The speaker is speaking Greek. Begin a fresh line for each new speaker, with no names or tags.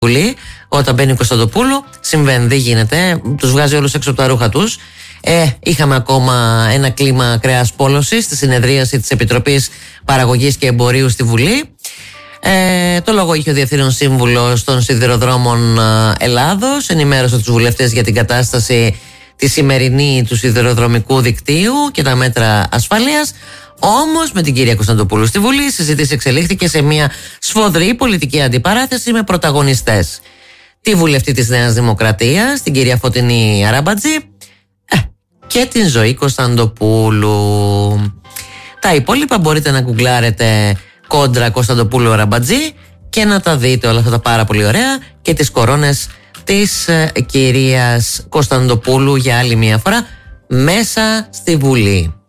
Βουλή, όταν μπαίνει ο Κωνσταντοπούλου, συμβαίνει, δεν γίνεται, τους βγάζει όλους έξω από τα ρούχα τους. Είχαμε ακόμα ένα κλίμα κρέας πόλωσης στη συνεδρίαση της Επιτροπής Παραγωγής και Εμπορίου στη Βουλή. Το λόγο είχε ο Διευθύνων Σύμβουλος των Σιδηροδρόμων Ελλάδος, ενημέρωσε τους βουλευτές για την κατάσταση τη σημερινή του σιδηροδρομικού δικτύου και τα μέτρα ασφαλείας. Όμως με την κυρία Κωνσταντοπούλου στη Βουλή η συζήτηση εξελίχθηκε σε μια σφοδρή πολιτική αντιπαράθεση με πρωταγωνιστές τη βουλευτή της Νέας Δημοκρατίας, την κυρία Φωτεινή Αραμπατζή, και την Ζωή Κωνσταντοπούλου. Τα υπόλοιπα μπορείτε να γκουγκλάρετε κόντρα Κωνσταντοπούλου Αραμπατζή και να τα δείτε όλα αυτά τα πάρα πολύ ωραία και τις κορώνες της κυρίας Κωνσταντοπούλου για άλλη μια φορά μέσα στη Βουλή.